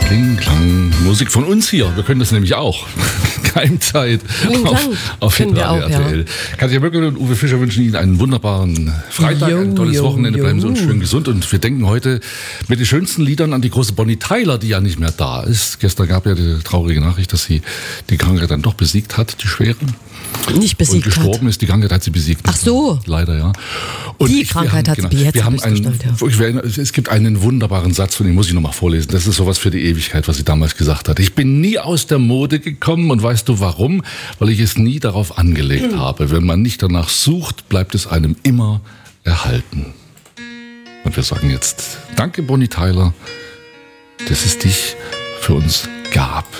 Kling, Klang, Musik von uns hier. Wir können das nämlich auch. Keimzeit auf Hitradio RTL. Katja Böckel und Uwe Fischer wünschen Ihnen einen wunderbaren Freitag, ein tolles Wochenende. Bleiben Sie uns schön gesund. Und wir denken heute mit den schönsten Liedern an die große Bonnie Tyler, die ja nicht mehr da ist. Gestern gab ja die traurige Nachricht, dass sie die Krankheit dann doch besiegt hat, die schwere. Nicht besiegt hat. Und gestorben ist. Die Krankheit hat sie besiegt. Ach so. Leider, ja. Und die Krankheit hat sie besiegt. Es gibt einen wunderbaren Satz, von dem muss ich nochmal vorlesen. Das ist sowas für die Ewigkeit, was sie damals gesagt hat. Ich bin nie aus der Mode gekommen und weißt du warum? Weil ich es nie darauf angelegt habe. Wenn man nicht danach sucht, bleibt es einem immer erhalten. Und wir sagen jetzt, danke Bonnie Tyler, dass es dich für uns gab.